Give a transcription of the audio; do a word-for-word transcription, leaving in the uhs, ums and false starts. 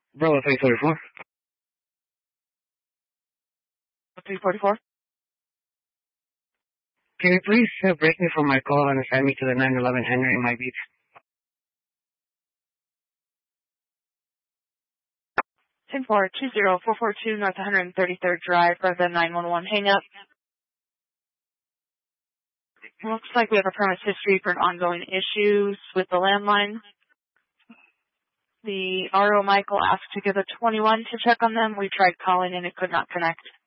Bravo three forty-four. three forty-four. Can you please uh, break me from my call and assign me to the nine eleven hangar in my beach? ten four two zero four four two North one hundred thirty-third Drive, Bravo nine one one, hang up. Looks like we have a premise history for ongoing issues with the landline. The R O Michael asked to give a twenty-one to check on them. We tried calling and it could not connect.